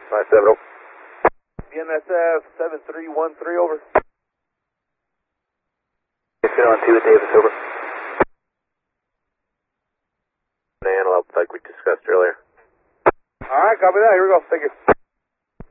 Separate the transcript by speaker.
Speaker 1: 570.
Speaker 2: BNSF 7313, over.
Speaker 1: Fit on 2 with Davis, over. Antelope, like we discussed earlier.
Speaker 2: Alright, copy that. Here we go. Thank you.